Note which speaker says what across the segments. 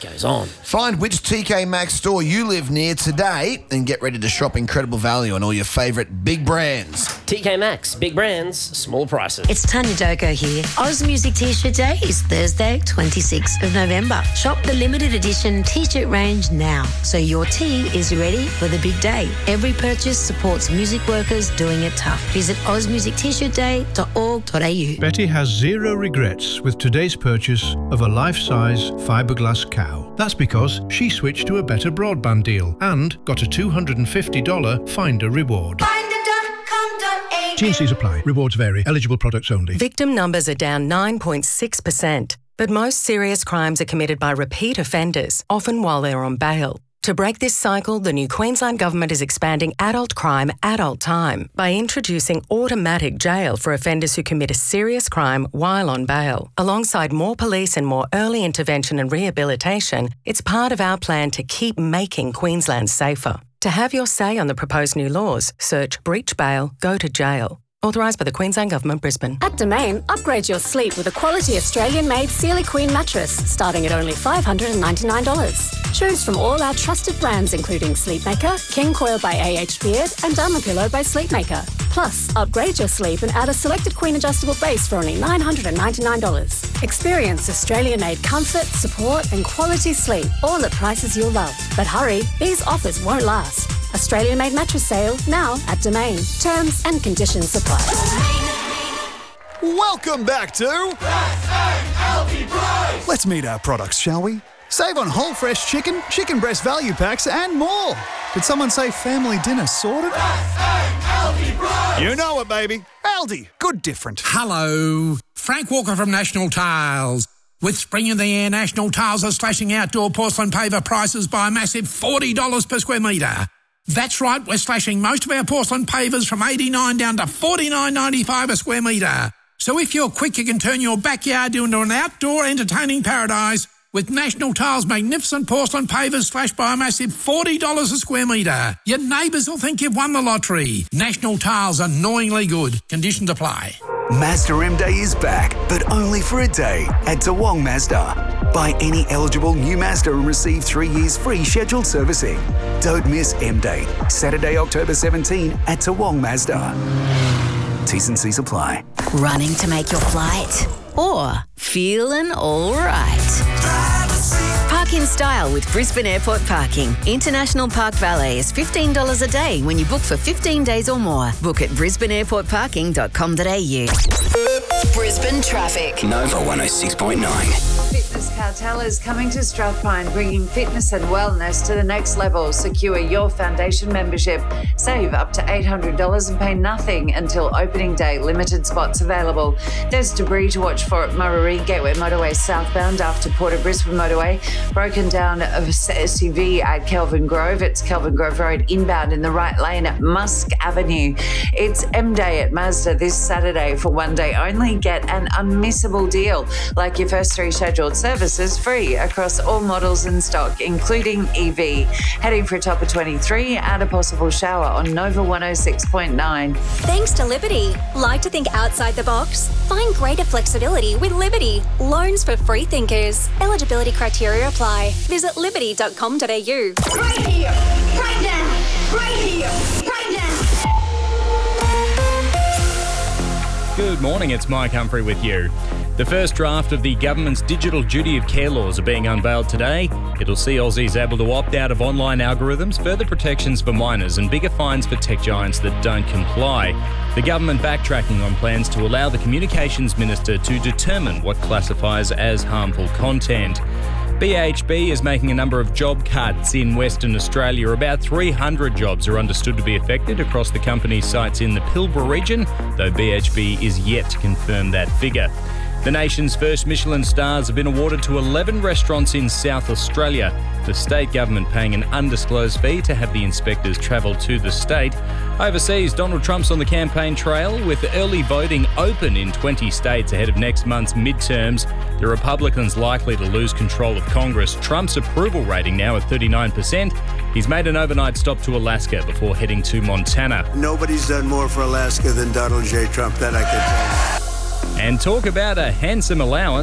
Speaker 1: goes on.
Speaker 2: Find which TK Maxx store you live near today and get ready to shop incredible value on all your favourite big brands.
Speaker 1: TK Maxx, big brands, small prices.
Speaker 3: It's Tanya Doko here. Oz Music T-shirt Day is Thursday, 26th of November. Shop the limited edition T-shirt range now, so your tee is ready for the big day. Every purchase supports music workers doing it tough. Visit ozmusictshirtday.org.au.
Speaker 4: Betty has zero regrets with today's purchase of a life-size fiberglass cow. That's because she switched to a better broadband deal and got a $250 Finder reward. T&Cs apply. Rewards vary. Eligible products only.
Speaker 5: Victim numbers are down 9.6%, but most serious crimes are committed by repeat offenders, often while they're on bail. To break this cycle, the new Queensland Government is expanding adult crime, adult time by introducing automatic jail for offenders who commit a serious crime while on bail. Alongside more police and more early intervention and rehabilitation, it's part of our plan to keep making Queensland safer. To have your say on the proposed new laws, search Breach Bail, Go to Jail. Authorised by the Queensland Government, Brisbane.
Speaker 6: At Domain, upgrade your sleep with a quality Australian-made Sealy Queen mattress, starting at only $599. Choose from all our trusted brands including Sleepmaker, King Coil by AH Beard and Dermapillow by Sleepmaker. Plus, upgrade your sleep and add a selected Queen adjustable base for only $999. Experience Australian-made comfort, support and quality sleep, all at prices you'll love. But hurry, these offers won't last. Australian-made mattress sale now at Domain. Terms and conditions apply.
Speaker 7: Welcome back to
Speaker 8: Healthy Price.
Speaker 7: Let's meet our products, shall we? Save on whole fresh chicken, chicken breast value packs and more. Did someone say family dinner sorted?
Speaker 8: Healthy Price.
Speaker 7: You know it, baby. Aldi. Good different.
Speaker 9: Hello. Frank Walker from National Tiles. With spring in the air, National Tiles are slashing outdoor porcelain paver prices by a massive $40 per square metre. That's right, we're slashing most of our porcelain pavers from $89 down to $49.95 a square metre. So if you're quick, you can turn your backyard into an outdoor entertaining paradise with National Tiles' magnificent porcelain pavers slashed by a massive $40 a square metre. Your neighbours will think you've won the lottery. National Tiles, annoyingly good. Conditions apply.
Speaker 10: Mazda M Day is back, but only for a day at Toowong Mazda. Buy any eligible new Mazda and receive 3 years free scheduled servicing. Don't miss M Day, Saturday, October 17 at Toowong Mazda. T's and C's apply.
Speaker 3: Running to make your flight? Or feeling all right? Park in style with Brisbane Airport Parking. International Park Valet is $15 a day when you book for 15 days or more. Book at brisbaneairportparking.com.au.
Speaker 11: Brisbane traffic.
Speaker 12: Nova 106.9.
Speaker 13: Fitness Cartel is coming to Strathpine, bringing fitness and wellness to the next level. Secure your foundation membership. Save up to $800 and pay nothing until opening day. Limited spots available. There's debris to watch for at Murray Gateway Motorway southbound after Port of Brisbane Motorway. Broken down of SUV at Kelvin Grove. It's Kelvin Grove Road inbound in the right lane at Musk Avenue. It's M Day at Mazda this Saturday for one day only. Get an unmissable deal, like your first 3 scheduled services free across all models in stock, including EV. Heading for a top of 23, add a possible shower on Nova 106.9.
Speaker 6: Thanks to Liberty. Like to think outside the box? Find greater flexibility with Liberty. Loans for free thinkers. Eligibility criteria apply. Visit liberty.com.au.
Speaker 8: Right here, right now, right here, right now.
Speaker 14: Good morning, it's Mike Humphrey with you. The first draft of the government's digital duty of care laws are being unveiled today. It'll see Aussies able to opt out of online algorithms, further protections for minors and bigger fines for tech giants that don't comply. The government backtracking on plans to allow the Communications Minister to determine what classifies as harmful content. BHP is making a number of job cuts in Western Australia. About 300 jobs are understood to be affected across the company's sites in the Pilbara region, though BHP is yet to confirm that figure. The nation's first Michelin stars have been awarded to 11 restaurants in South Australia, the state government paying an undisclosed fee to have the inspectors travel to the state. Overseas, Donald Trump's on the campaign trail with early voting open in 20 states ahead of next month's midterms. The Republicans likely to lose control of Congress. Trump's approval rating now at 39%. He's made an overnight stop to Alaska before heading to Montana.
Speaker 15: Nobody's done more for Alaska than Donald J. Trump, that I can tell you.
Speaker 14: And talk about a handsome allowance.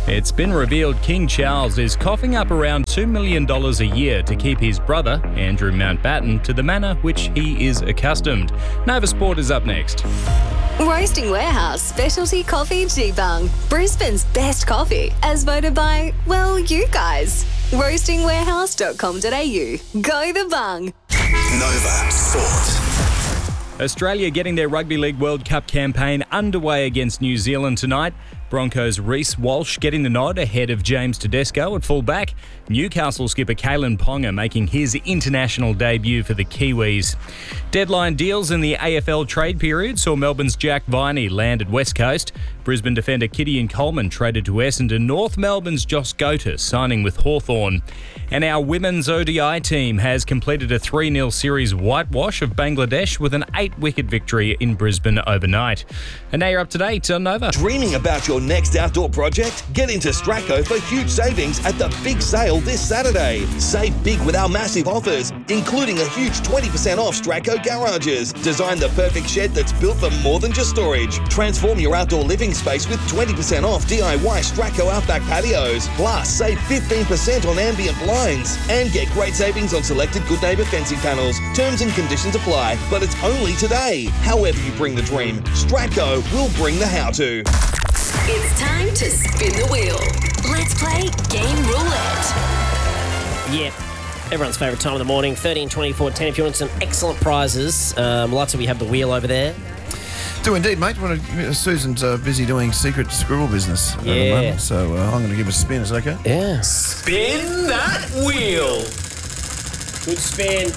Speaker 14: It's been revealed King Charles is coughing up around $2 million a year to keep his brother, Andrew Mountbatten, to the manner which he is accustomed. Nova Sport is up next.
Speaker 11: Roasting Warehouse Specialty Coffee G-Bung. Brisbane's best coffee, as voted by, well, you guys. Roastingwarehouse.com.au. Go the bung.
Speaker 10: Nova Sport.
Speaker 14: Australia getting their Rugby League World Cup campaign underway against New Zealand tonight. Broncos' Reece Walsh getting the nod ahead of James Tedesco at fullback. Newcastle skipper Kalen Ponga making his international debut for the Kiwis. Deadline deals in the AFL trade period saw Melbourne's Jack Viney land at West Coast. Brisbane defender Gideon Coleman traded to Essendon. North Melbourne's Josh Goater signing with Hawthorn. And our women's ODI team has completed a 3-0 series whitewash of Bangladesh with an 8-wicket victory in Brisbane overnight. And now you're up to date on Nova.
Speaker 12: Dreaming about your next outdoor project? Get into Stratco for huge savings at the big sale this Saturday. Save big with our massive offers, including a huge 20% off Stratco garages. Design the perfect shed that's built for more than just storage. Transform your outdoor living space with 20% off DIY Stratco Outback patios. Plus, save 15% on ambient blinds and get great savings on selected Good Neighbour fencing panels. Terms and conditions apply, but it's only today. However you bring the dream, Stratco will bring the how-to.
Speaker 11: It's time to spin the wheel. Let's play Game Roulette.
Speaker 1: Yep. Everyone's favourite time of the morning, 13, 24, 10. If you want some excellent prizes, lots of we have the wheel over there.
Speaker 2: Do indeed, mate. Susan's busy doing secret scribble business at the moment, so I'm going to give it a spin. Is that okay?
Speaker 1: Yeah.
Speaker 15: Spin that wheel.
Speaker 1: Good spin.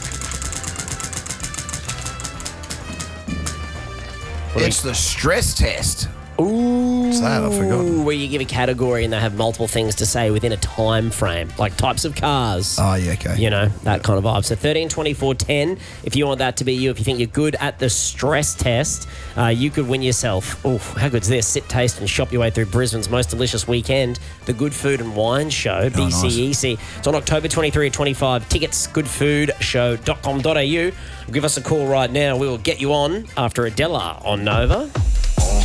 Speaker 2: It's the stress test.
Speaker 1: Ooh.
Speaker 2: What's that? I forgot.
Speaker 1: Where you give a category and they have multiple things to say within a time frame, like types of cars.
Speaker 2: Oh, yeah, okay.
Speaker 1: You know, that kind of vibe. So 13, 24, 10. If you want that to be you, if you think you're good at the stress test, you could win yourself, how good's this? Sit, taste and shop your way through Brisbane's most delicious weekend, the Good Food and Wine Show, BCEC. Nice. It's on October 23 and 25. Tickets, goodfoodshow.com.au. Give us a call right now. We will get you on after Adela on Nova.